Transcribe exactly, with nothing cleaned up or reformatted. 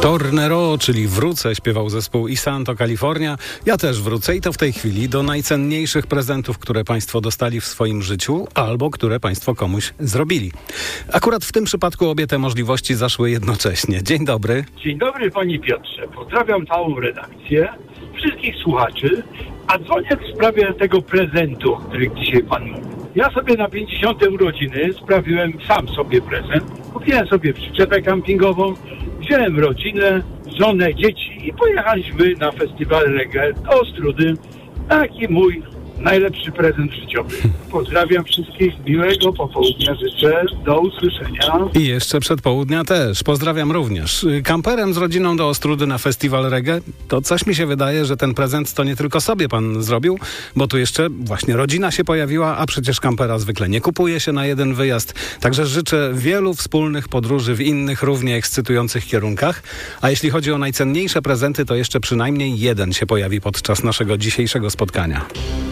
Tornero, czyli wrócę, śpiewał zespół Isanto California. Ja też wrócę i to w tej chwili do najcenniejszych prezentów, które państwo dostali w swoim życiu albo które państwo komuś zrobili. Akurat w tym przypadku obie te możliwości zaszły jednocześnie. Dzień dobry. Dzień dobry panie Piotrze. Pozdrawiam całą redakcję, wszystkich słuchaczy, a dzwonię w sprawie tego prezentu, o którym dzisiaj pan mówi. Ja sobie na pięćdziesiąte urodziny sprawiłem sam sobie prezent. Kupiłem sobie przyczepę kampingową, wziąłem rodzinę, żonę, dzieci i pojechaliśmy na festiwal reggae do Ostródy. Taki mój najlepszy prezent życiowy. Pozdrawiam wszystkich, miłego popołudnia życzę, do usłyszenia. I jeszcze przed południa też. Pozdrawiam również. Kamperem z rodziną do Ostródy na festiwal reggae, to coś mi się wydaje, że ten prezent to nie tylko sobie pan zrobił, bo tu jeszcze właśnie rodzina się pojawiła, a przecież kampera zwykle nie kupuje się na jeden wyjazd. Także życzę wielu wspólnych podróży w innych, równie ekscytujących kierunkach. A jeśli chodzi o najcenniejsze prezenty, to jeszcze przynajmniej jeden się pojawi podczas naszego dzisiejszego spotkania.